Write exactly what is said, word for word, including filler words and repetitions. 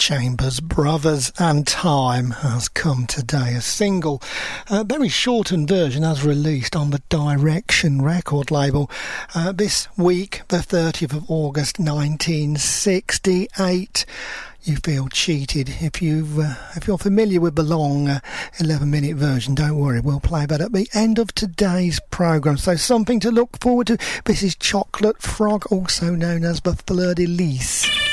Chambers Brothers, and Time has come today. A single, a very shortened version as released on the Direction record label uh, this week, the thirtieth of August nineteen sixty-eight. You feel cheated if you've uh, if you're familiar with the long uh, eleven minute version. Don't worry, we'll play that at the end of today's programme, so something to look forward to. This is Chocolate Frog, also known as the Fleur de Lis.